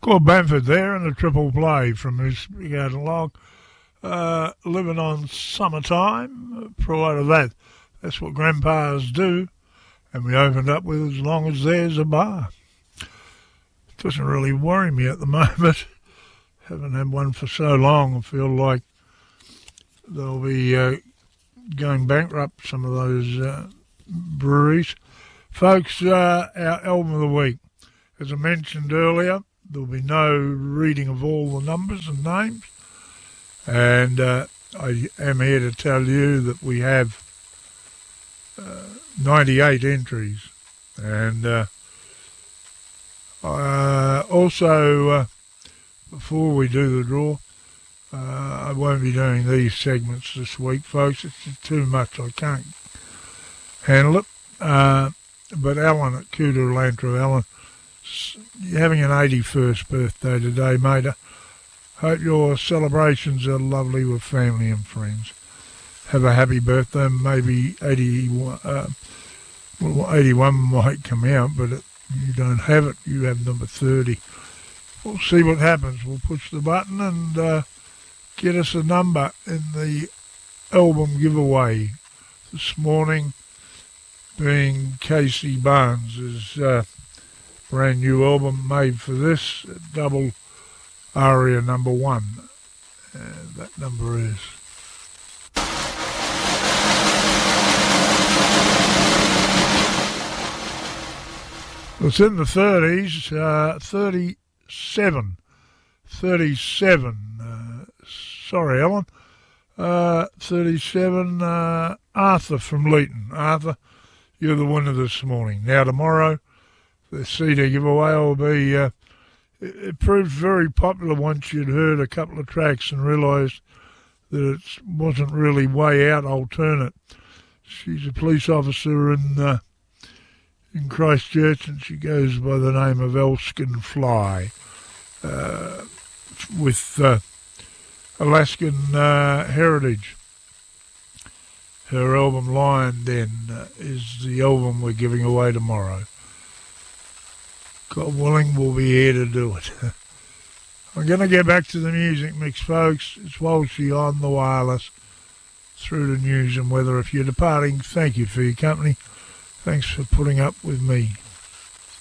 Claude Bamford there in a triple play from his Garden Log. Living on Summertime. Prior to that, that's what grandpas do. And we opened up with As Long As There's a Bar. It doesn't really worry me at the moment. Haven't had one for so long. I feel like they'll be going bankrupt, some of those breweries. Folks, our album of the week. As I mentioned earlier, there'll be no reading of all the numbers and names. And I am here to tell you that we have 98 entries. And also, before we do the draw, I won't be doing these segments this week, folks. It's just too much. I can't handle it. But Alan at Cooter Lantro, Alan, you're having an 81st birthday today, mate. Hope your celebrations are lovely with family and friends. Have a happy birthday. Maybe 81 might come out, but you don't have it. You have number 30. We'll see what happens. We'll push the button and get us a number in the album giveaway this morning, being Casey Barnes' brand new album Made for This, double aria number 1. That number is... It's in the 30s, 37. Sorry, Alan. 37, Arthur from Leeton. Arthur, you're the winner this morning. Now, tomorrow, the CD giveaway will be... it proved very popular once you'd heard a couple of tracks and realised that it wasn't really way out alternate. She's a police officer in Christchurch, and she goes by the name of Elskin Fly, with Alaskan heritage. Her album Lion Den is the album we're giving away tomorrow. God willing, we'll be here to do it. I'm going to get back to the music mix, folks. It's Walshy on the wireless through the news and weather. If you're departing, thank you for your company. Thanks for putting up with me.